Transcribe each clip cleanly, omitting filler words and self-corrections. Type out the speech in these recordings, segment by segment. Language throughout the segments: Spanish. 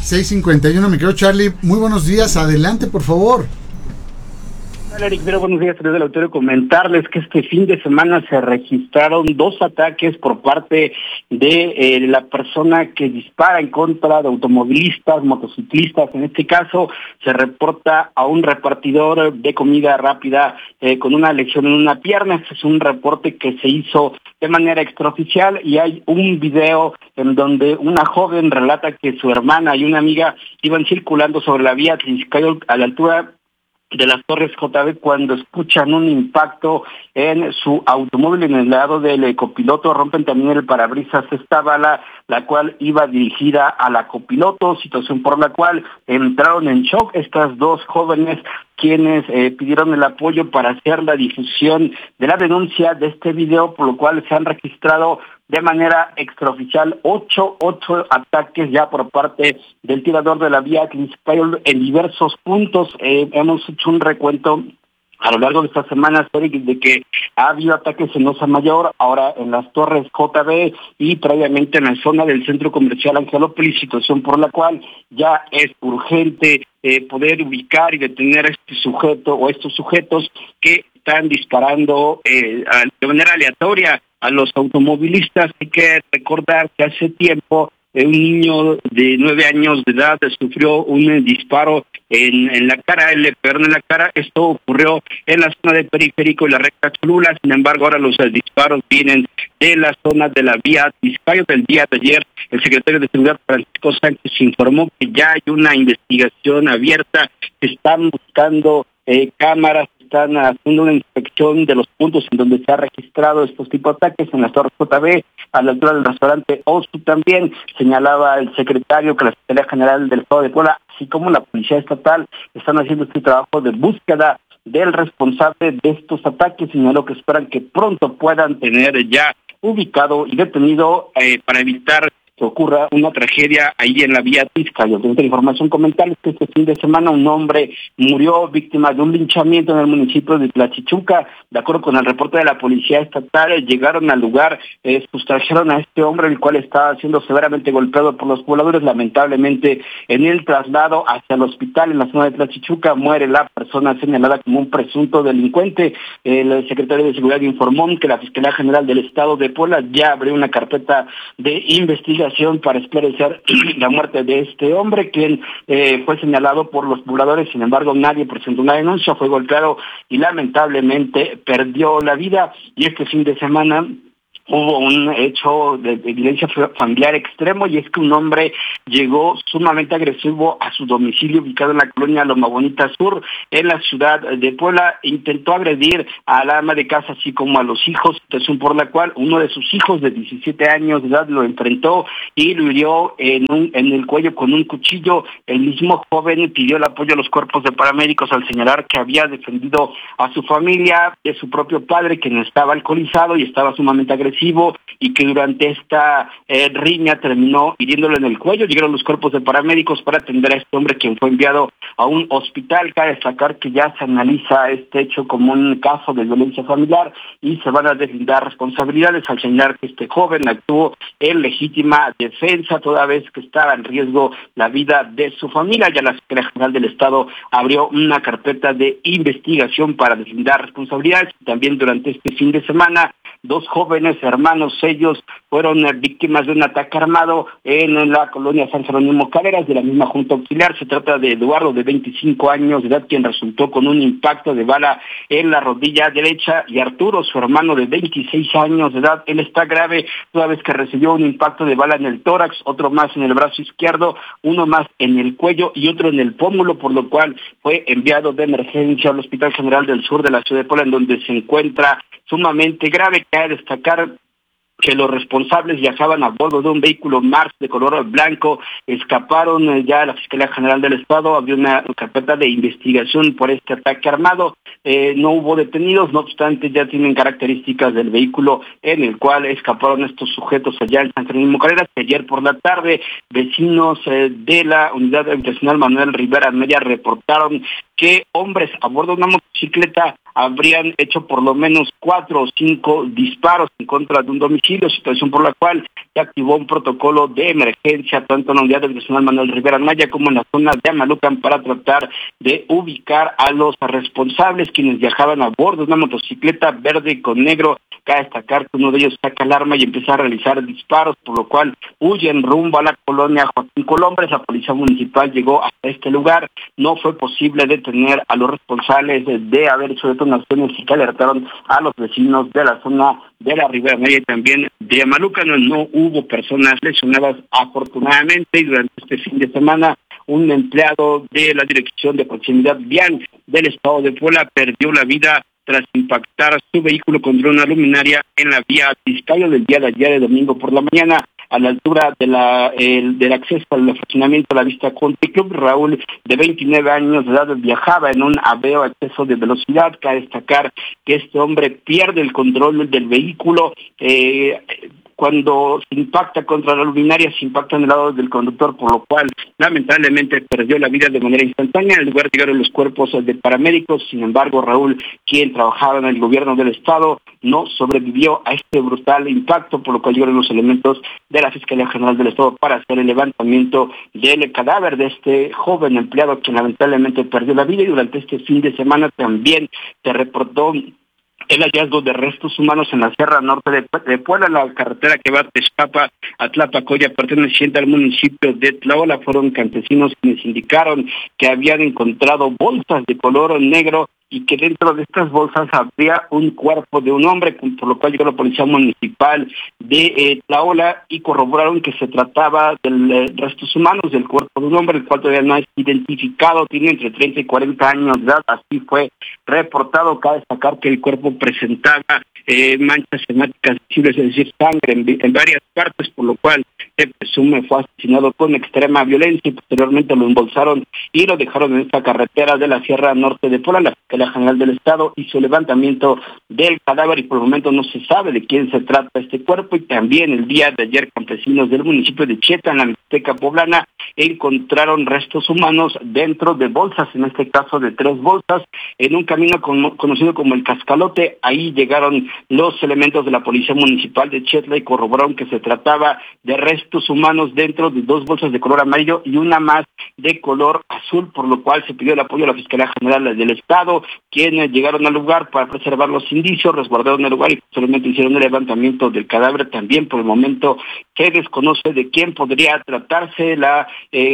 6:51, mi querido Charlie. Muy buenos días, adelante, por favor. Hola, Eric, pero buenos días. Desde el auditorio comentarles que este fin de semana se registraron 2 ataques por parte de la persona que dispara en contra de automovilistas, motociclistas. En este caso se reporta a un repartidor de comida rápida con una lesión en una pierna. Este es un reporte que se hizo de manera extraoficial y hay un video en donde una joven relata que su hermana y una amiga iban circulando sobre la vía Tliscayo a la altura de las Torres JB cuando escuchan un impacto en su automóvil. En el lado del copiloto rompen también el parabrisas esta bala, la cual iba dirigida a la copiloto, situación por la cual entraron en shock estas 2 jóvenes, quienes pidieron el apoyo para hacer la difusión de la denuncia de este video, por lo cual se han registrado de manera extraoficial 8 ataques ya por parte del tirador de la vía Tliscayo en diversos puntos. Hemos hecho un recuento a lo largo de estas semanas, Eric, de que ha habido ataques en Osa Mayor, ahora en las Torres JB y previamente en la zona del Centro Comercial Angelópolis, situación por la cual ya es urgente poder ubicar y detener a este sujeto o estos sujetos que están disparando de manera aleatoria a los automovilistas. Hay que recordar que hace tiempo un niño de 9 años de edad sufrió un disparo en la cara, le pegaron en la cara. Esto ocurrió en la zona del periférico y la recta Cholula. Sin embargo, ahora los disparos vienen de la zona de la vía Tliscayo. Del día de ayer, el secretario de Seguridad, Francisco Sánchez, informó que ya hay una investigación abierta, que están buscando cámaras, están haciendo una inspección de los puntos en donde se ha registrado estos tipos de ataques en las Torres JB, a la altura del restaurante Osu. También señalaba el secretario que la Fiscalía General del Estado de Puebla, así como la Policía Estatal, están haciendo este trabajo de búsqueda del responsable de estos ataques. Señaló que esperan que pronto puedan tener ya ubicado y detenido para evitar que ocurra una tragedia ahí en la vía Tliscayo. Otra información, comentarles que este fin de semana un hombre murió víctima de un linchamiento en el municipio de Tlachichuca. De acuerdo con el reporte de la Policía Estatal, llegaron al lugar, sustrajeron a este hombre, el cual estaba siendo severamente golpeado por los pobladores. Lamentablemente, en el traslado hacia el hospital en la zona de Tlachichuca, muere la persona señalada como un presunto delincuente. El secretario de Seguridad informó que la Fiscalía General del Estado de Puebla ya abrió una carpeta de investigación para esclarecer la muerte de este hombre, quien fue señalado por los pobladores. Sin embargo, nadie presentó una denuncia, fue golpeado y lamentablemente perdió la vida. Y este fin de semana hubo un hecho de violencia familiar extremo, y es que un hombre llegó sumamente agresivo a su domicilio ubicado en la colonia Loma Bonita Sur, en la ciudad de Puebla. Intentó agredir a la ama de casa, así como a los hijos, situación por la cual uno de sus hijos de 17 años de edad lo enfrentó y lo hirió en el cuello con un cuchillo. El mismo joven pidió el apoyo a los cuerpos de paramédicos al señalar que había defendido a su familia de su propio padre, quien estaba alcoholizado y estaba sumamente agresivo, y que durante esta riña terminó hiriéndolo en el cuello. Llegaron los cuerpos de paramédicos para atender a este hombre, quien fue enviado a un hospital. Cabe destacar que ya se analiza este hecho como un caso de violencia familiar y se van a deslindar responsabilidades al señalar que este joven actuó en legítima defensa, toda vez que estaba en riesgo la vida de su familia. Ya la Fiscalía General del Estado abrió una carpeta de investigación para deslindar responsabilidades. También durante este fin de semana, 2 jóvenes hermanos, ellos fueron víctimas de un ataque armado en la colonia San Jerónimo Caleras, de la misma Junta Auxiliar. Se trata de Eduardo, de 25 años de edad, quien resultó con un impacto de bala en la rodilla derecha, y Arturo, su hermano de 26 años de edad. Él está grave, toda vez que recibió un impacto de bala en el tórax, otro más en el brazo izquierdo, uno más en el cuello y otro en el pómulo, por lo cual fue enviado de emergencia al Hospital General del Sur de la ciudad de Puebla, en donde se encuentra sumamente grave. Cabe destacar que los responsables viajaban a bordo de un vehículo Mars de color blanco, escaparon. Ya la Fiscalía General del Estado abrió una carpeta de investigación por este ataque armado. No hubo detenidos, no obstante ya tienen características del vehículo en el cual escaparon estos sujetos allá en San Jerónimo Caleras. Ayer por la tarde, vecinos de la unidad habitacional Manuel Rivera Media reportaron que hombres a bordo de una motocicleta habrían hecho por lo menos 4 o 5 disparos en contra de un domicilio, situación por la cual se activó un protocolo de emergencia tanto en la unidad del Nacional Manuel Rivera Anaya como en la zona de Amalucan para tratar de ubicar a los responsables, quienes viajaban a bordo de una motocicleta verde con negro. Cabe destacar que uno de ellos saca el arma y empieza a realizar disparos, por lo cual huyen rumbo a la colonia Joaquín Colombres. La policía municipal llegó hasta este lugar, no fue posible detener a los responsables de haber hecho detonaciones y que alertaron a los vecinos de la zona de la Ribera Maya y también de Amalucan. No hubo personas lesionadas afortunadamente, y durante este fin de semana un empleado de la Dirección de Proximidad Vial del Estado de Puebla perdió la vida tras impactar su vehículo contra una luminaria en la vía Vizcaya del día de ayer, de domingo por la mañana, a la altura del acceso al estacionamiento a la Vista Country Club. Raúl, de 29 años de edad, viajaba en un Aveo a exceso de velocidad. Cabe destacar que este hombre pierde el control del vehículo. Cuando se impacta contra la luminaria, se impacta en el lado del conductor, por lo cual lamentablemente perdió la vida de manera instantánea. En el lugar llegaron los cuerpos de paramédicos. Sin embargo, Raúl, quien trabajaba en el gobierno del estado, no sobrevivió a este brutal impacto, por lo cual llegaron los elementos de la Fiscalía General del Estado para hacer el levantamiento del cadáver de este joven empleado, quien lamentablemente perdió la vida. Y durante este fin de semana también se reportó el hallazgo de restos humanos en la Sierra Norte de Puebla, en la carretera que va de Texpapa a Tlapacoya, perteneciente al municipio de Tlaola. Fueron campesinos quienes indicaron que habían encontrado bolsas de color negro y que dentro de estas bolsas había un cuerpo de un hombre, por lo cual llegó la policía municipal de Tlaola y corroboraron que se trataba de restos humanos del cuerpo de un hombre, el cual todavía no es identificado, tiene entre 30 y 40 años de edad, así fue reportado. Cabe destacar que el cuerpo presentaba manchas hemáticas visibles, es decir, sangre en varias partes, por lo cual se presume fue asesinado con extrema violencia, y posteriormente lo embolsaron y lo dejaron en esta carretera de la Sierra Norte de Puebla. La Fiscalía General del Estado hizo levantamiento del cadáver y por el momento no se sabe de quién se trata este cuerpo. Y también el día de ayer, campesinos del municipio de Chieta, en la Mixteca poblana, encontraron restos humanos dentro de bolsas, en este caso de 3 bolsas, en un camino conocido como el Cascalote. Ahí llegaron los elementos de la Policía Municipal de Chietla y corroboraron que se trataba de restos humanos dentro de 2 bolsas de color amarillo y una más de color azul, por lo cual se pidió el apoyo a la Fiscalía General del Estado, quienes llegaron al lugar para preservar los indicios, resguardaron el lugar y posteriormente hicieron el levantamiento del cadáver. También por el momento se desconoce de quién podría tratarse. La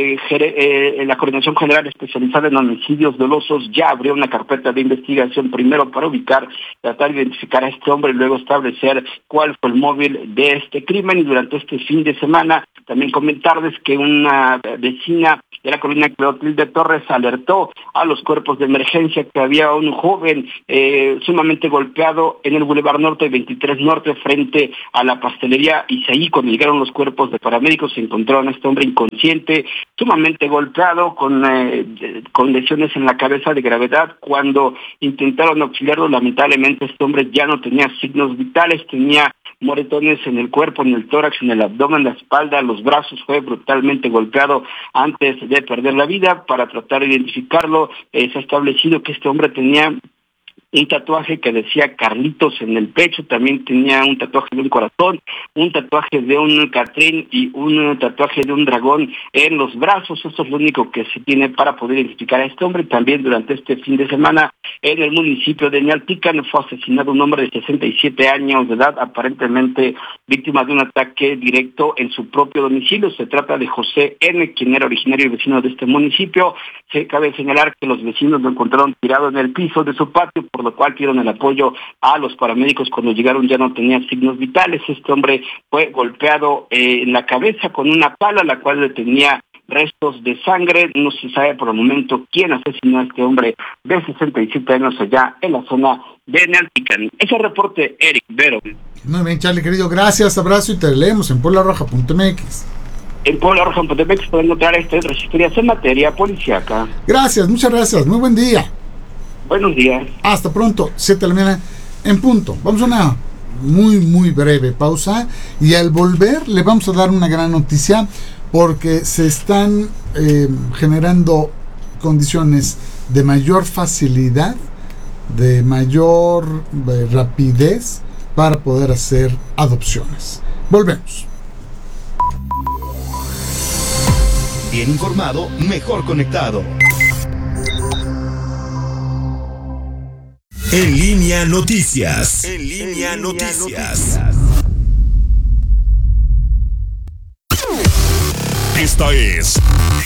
Coordinación General Especializada en Homicidios Dolosos ya abrió una carpeta de investigación, primero para tratar de identificar a este hombre y luego establecer cuál fue el móvil de este crimen. Y durante este fin de semana también comentarles que una vecina de la colonia Clotilde Torres alertó a los cuerpos de emergencia que había un joven sumamente golpeado en el Boulevard Norte 23 Norte frente a la pastelería, y ahí cuando llegaron los cuerpos de paramédicos se encontraron a este hombre inconsciente, sumamente golpeado, con lesiones en la cabeza de gravedad. Cuando intentaron auxiliarlo, lamentablemente este hombre ya no tenía signos vitales, tenía moretones en el cuerpo, en el tórax, en el abdomen, la espalda, los brazos. Fue brutalmente golpeado antes de perder la vida. Para tratar de identificarlo, se ha establecido que este hombre tenía un tatuaje que decía Carlitos en el pecho, también tenía un tatuaje de un corazón, un tatuaje de un Catrín y un tatuaje de un dragón en los brazos. Eso es lo único que se tiene para poder identificar a este hombre. También durante este fin de semana en el municipio de Nealtican fue asesinado un hombre de 67 años de edad, aparentemente víctima de un ataque directo en su propio domicilio. Se trata de José N., quien era originario y vecino de este municipio. Se cabe señalar que los vecinos lo encontraron tirado en el piso de su patio, por lo cual pidieron el apoyo a los paramédicos. Cuando llegaron ya no tenía signos vitales. Este hombre fue golpeado en la cabeza con una pala, la cual tenía restos de sangre. No se sabe por el momento quién asesinó a este hombre de 67 años allá en la zona de Nealtican. Ese reporte, Eric Vero. Muy bien, Charlie, querido, gracias, abrazo, y te leemos en pueblaroja.mx. En pueblaroja.mx pueden encontrar estas otras historias en materia policíaca. Gracias, muchas gracias, muy buen día. Buenos días. Hasta pronto, 7 de la mañana en punto. Vamos a una muy breve pausa y al volver le vamos a dar una gran noticia, porque se están generando condiciones de mayor facilidad, de mayor rapidez para poder hacer adopciones. Volvemos. Bien informado, mejor conectado. En línea noticias. En línea noticias. Esta es